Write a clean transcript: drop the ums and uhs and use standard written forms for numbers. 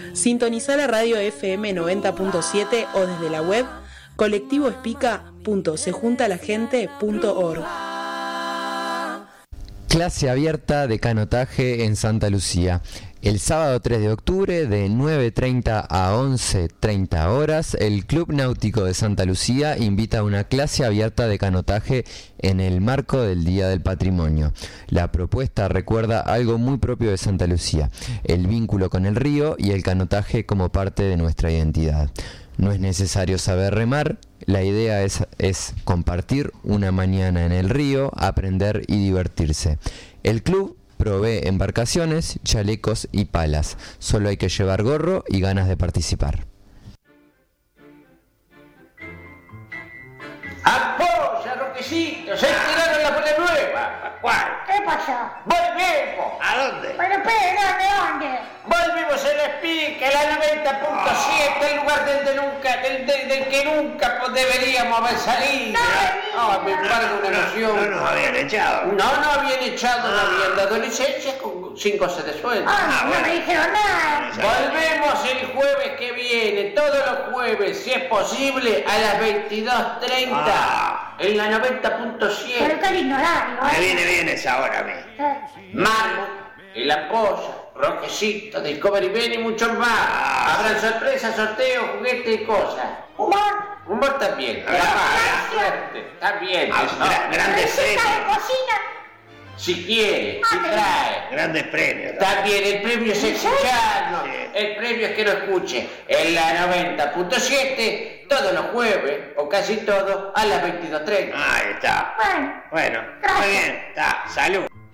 Sintonizá la radio FM 90.7 o desde la web colectivoespica.sejuntalagente.org. Clase abierta de canotaje en Santa Lucía. El sábado 3 de octubre de 9:30 a 11:30 horas, el Club Náutico de Santa Lucía invita a una clase abierta de canotaje en el marco del Día del Patrimonio. La propuesta recuerda algo muy propio de Santa Lucía, el vínculo con el río y el canotaje como parte de nuestra identidad. No es necesario saber remar, la idea es compartir una mañana en el río, aprender y divertirse. El club provee embarcaciones, chalecos y palas. Solo hay que llevar gorro y ganas de participar. ¡Apoya, Roquecito! ¡Se tiraron la bola nueva! ¿Cuál? ¿Qué pasó? ¡Volvemos! ¿A dónde? Pero espera, ¿dónde? Volvimos a la Espica, la 90.7, el lugar del que nunca deberíamos haber salido. Me embarga una emoción. No nos habían echado. No habían echado, no habían dado licencia sin goce de sueldo. No me dijeron nada. Volvemos el jueves que viene, todos los jueves, si es posible, a las 22:30, en la 90.7. Pero qué lindo horario, Me viene bien esa hora a mí. Marmo, el Ampolla, Roquecito, Discovery Ben y muchos más. Habrán sorpresas, sorteos, juguetes y cosas. Humor también. Suerte, también. Grandes ¿Receta de premios. cocina? Si quiere, si trae. Grandes premios. También el premio es escucharnos. Sí. El premio es que lo escuche en la 90.7 todos los jueves, o casi todos, a las 22:30. Ahí está. Bueno, Bueno, gracias. muy bien. Está. Salud.